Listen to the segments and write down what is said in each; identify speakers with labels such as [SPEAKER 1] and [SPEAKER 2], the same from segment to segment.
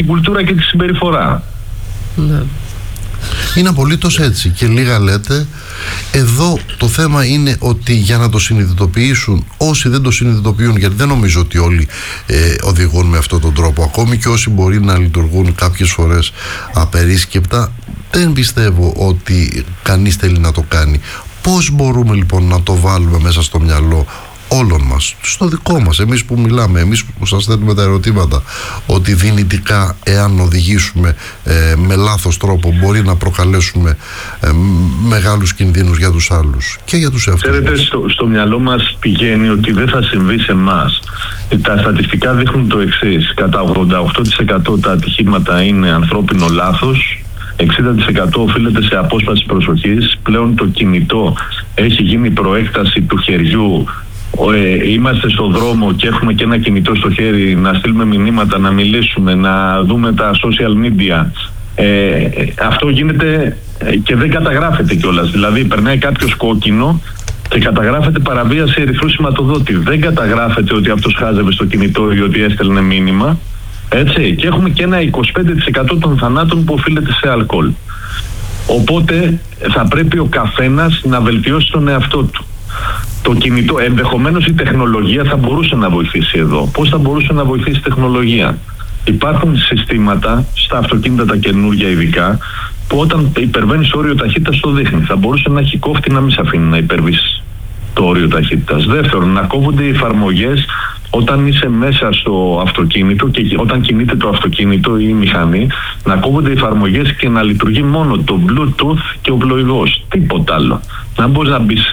[SPEAKER 1] κουλτούρα και τη συμπεριφορά.
[SPEAKER 2] Ναι.
[SPEAKER 3] Είναι απολύτως έτσι και λίγα λέτε. Εδώ το θέμα είναι ότι για να το συνειδητοποιήσουν όσοι δεν το συνειδητοποιούν, γιατί δεν νομίζω ότι όλοι οδηγούν με αυτόν τον τρόπο, ακόμη και όσοι μπορεί να λειτουργούν κάποιες φορές απερίσκεπτα, δεν πιστεύω ότι κανείς θέλει να το κάνει. Πώς μπορούμε λοιπόν να το βάλουμε μέσα στο μυαλό όλων μας, στο δικό μας, εμείς που μιλάμε, εμείς που σας θέτουμε τα ερωτήματα, ότι δυνητικά εάν οδηγήσουμε με λάθος τρόπο μπορεί να προκαλέσουμε μεγάλους κινδύνους για τους άλλους και για τους εαυτούς μας.
[SPEAKER 1] Ξέρετε, στο μυαλό μας πηγαίνει ότι δεν θα συμβεί σε εμάς. Τα στατιστικά δείχνουν το εξής: κατά 88% τα ατυχήματα είναι ανθρώπινο λάθος, 60% οφείλεται σε απόσπαση προσοχής. Πλέον το κινητό έχει γίνει προέκταση του χεριού. Είμαστε στο δρόμο και έχουμε και ένα κινητό στο χέρι να στείλουμε μηνύματα, να μιλήσουμε, να δούμε τα social media. Αυτό γίνεται και δεν καταγράφεται κιόλας. Δηλαδή περνάει κάποιος κόκκινο και καταγράφεται παραβίαση ερυθρού σηματοδότη. Δεν καταγράφεται ότι αυτός χάζευε στο κινητό ή ότι έστελνε μήνυμα. Έτσι, και έχουμε και ένα 25% των θανάτων που οφείλεται σε αλκοόλ. Οπότε θα πρέπει ο καθένας να βελτιώσει τον εαυτό του. Το κινητό, ενδεχομένως η τεχνολογία θα μπορούσε να βοηθήσει εδώ. Πώς θα μπορούσε να βοηθήσει η τεχνολογία? Υπάρχουν συστήματα στα αυτοκίνητα τα καινούργια ειδικά που όταν υπερβαίνεις το όριο ταχύτητας το δείχνει. Θα μπορούσε να έχει κόφτη να μην σε αφήνει να υπερβείς το όριο ταχύτητας. Δεύτερον, να κόβονται οι εφαρμογές όταν είσαι μέσα στο αυτοκίνητο και όταν κινείται το αυτοκίνητο ή η μηχανή, να κόβονται οι εφαρμογές και να λειτουργεί μόνο το Bluetooth και ο πλοηγός. Τίποτα άλλο. Να μπορείς να μπεις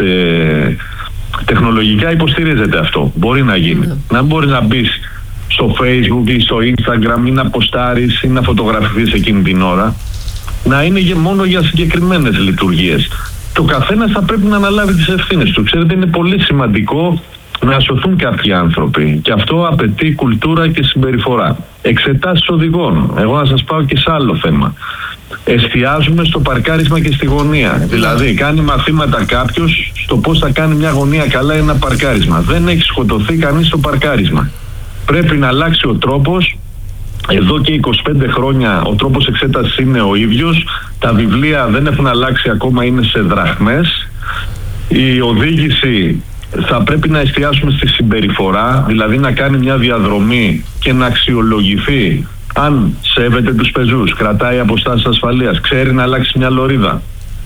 [SPEAKER 1] τεχνολογικά υποστηρίζεται αυτό. Μπορεί να γίνει. Να μπορείς να μπεις στο Facebook ή στο Instagram ή να ποστάρεις ή να φωτογραφηθείς εκείνη την ώρα. Να είναι μόνο για συγκεκριμένες λειτουργίες. Το καθένας θα πρέπει να αναλάβει τις ευθύνες του. Ξέρετε, είναι πολύ σημαντικό να σωθούν κάποιοι άνθρωποι. Και αυτό απαιτεί κουλτούρα και συμπεριφορά. Εξετάσεις οδηγών. Εγώ να σας πάω και σε άλλο θέμα. Εστιάζουμε στο παρκάρισμα και στη γωνία. Δηλαδή, κάνει μαθήματα κάποιος στο πώς θα κάνει μια γωνία καλά ή ένα παρκάρισμα. Δεν έχει σκοτωθεί κανείς στο παρκάρισμα. Πρέπει να αλλάξει ο τρόπος. Εδώ και 25 χρόνια ο τρόπος εξέτασης είναι ο ίδιος. Τα βιβλία δεν έχουν αλλάξει ακόμα, είναι σε δραχμές. Η οδήγηση θα πρέπει να εστιάσουμε στη συμπεριφορά, δηλαδή να κάνει μια διαδρομή και να αξιολογηθεί αν σέβεται τους πεζούς, κρατάει αποστάσεις ασφαλείας, ξέρει να αλλάξει μια λωρίδα,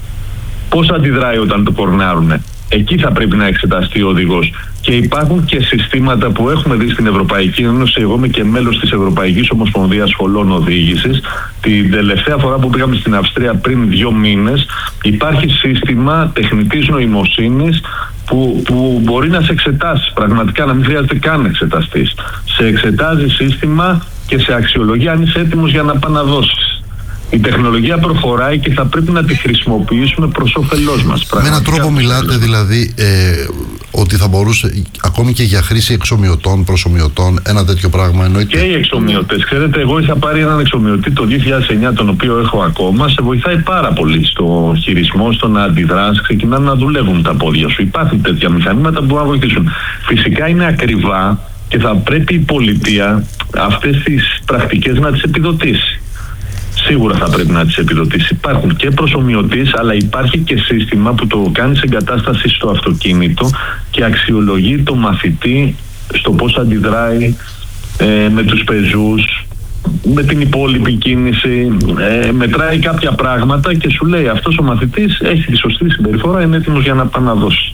[SPEAKER 1] πώς αντιδράει όταν το κορνάρουνε. Εκεί θα πρέπει να εξεταστεί ο οδηγός. Και υπάρχουν και συστήματα που έχουμε δει στην Ευρωπαϊκή Ένωση. Εγώ είμαι και μέλος της Ευρωπαϊκής Ομοσπονδίας Σχολών Οδήγησης. Την τελευταία φορά που πήγαμε στην Αυστρία πριν 2 μήνες, υπάρχει σύστημα τεχνητής νοημοσύνης που μπορεί να σε εξετάσει. Πραγματικά να μην χρειάζεται καν να εξεταστείς. Σε εξετάζει σύστημα και σε αξιολογεί αν είσαι έτοιμος για να πας να δώσεις. Η τεχνολογία προχωράει και θα πρέπει να τη χρησιμοποιήσουμε προς όφελός μας.
[SPEAKER 3] Με έναν τρόπο μιλάτε δηλαδή ότι θα μπορούσε ακόμη και για χρήση εξομοιωτών, προσομοιωτών, ένα τέτοιο πράγμα εννοείται?
[SPEAKER 1] Και οι εξομοιωτές. Ξέρετε, εγώ είχα πάρει έναν εξομοιωτή το 2009, τον οποίο έχω ακόμα. Σε βοηθάει πάρα πολύ στο χειρισμό, στο να αντιδράσει. Ξεκινάνε να δουλεύουν τα πόδια σου. Υπάρχουν τέτοια μηχανήματα που μπορούν να βοηθήσουν. Φυσικά είναι ακριβά και θα πρέπει η πολιτεία αυτές τις πρακτικές να τις επιδοτήσει. Σίγουρα θα πρέπει να τις επιδοτήσει. Υπάρχουν και προσομοιωτής, αλλά υπάρχει και σύστημα που το κάνει εγκατάσταση στο αυτοκίνητο και αξιολογεί το μαθητή στο πώς αντιδράει με τους πεζούς, με την υπόλοιπη κίνηση, μετράει κάποια πράγματα και σου λέει αυτός ο μαθητής έχει τη σωστή συμπεριφορά, είναι έτοιμος για να πάει να δώσει.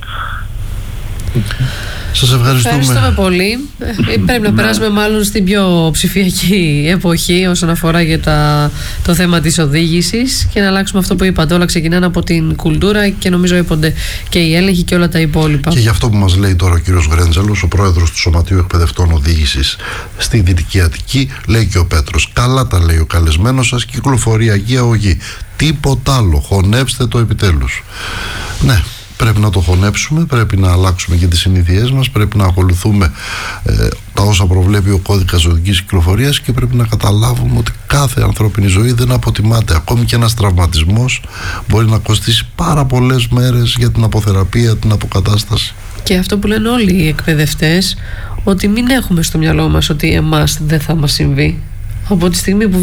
[SPEAKER 3] Σας ευχαριστούμε
[SPEAKER 2] πολύ. Πρέπει να περάσουμε μάλλον στην πιο ψηφιακή εποχή όσον αφορά για το θέμα της οδήγησης και να αλλάξουμε αυτό που είπατε. Όλα ξεκινάνε από την κουλτούρα και νομίζω είπονται και οι έλεγχοι και όλα τα υπόλοιπα.
[SPEAKER 3] Και γι' αυτό που μας λέει τώρα ο κύριος Γρέντζαλος, ο πρόεδρος του Σωματείου Εκπαιδευτών Οδήγησης στη Δυτική Αττική, λέει και ο Πέτρος. Καλά τα λέει ο καλεσμένος σας, κυκλοφοριακή αγωγή. Τίποτα άλλο. Χωνέψτε το επιτέλους. Ναι. Πρέπει να το χωνέψουμε, πρέπει να αλλάξουμε και τις συνήθειές μας, πρέπει να ακολουθούμε τα όσα προβλέπει ο κώδικας οδικής κυκλοφορίας και πρέπει να καταλάβουμε ότι κάθε ανθρώπινη ζωή δεν αποτιμάται. Ακόμη και ένας τραυματισμός μπορεί να κοστίσει πάρα πολλές μέρες για την αποθεραπεία, την αποκατάσταση.
[SPEAKER 2] Και αυτό που λένε όλοι οι εκπαιδευτές, ότι μην έχουμε στο μυαλό μας ότι εμάς δεν θα μας συμβεί. Από τη στιγμή που